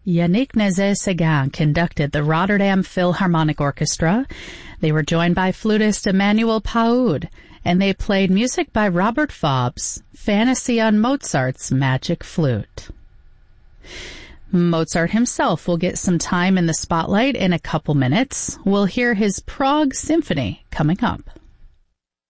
Yannick Nézet-Séguin conducted the Rotterdam Philharmonic Orchestra. They were joined by flutist Emmanuel Paoud, and they played music by Robert Faub's Fantasy on Mozart's Magic Flute. Mozart himself will get some time in the spotlight in a couple minutes. We'll hear his Prague Symphony coming up.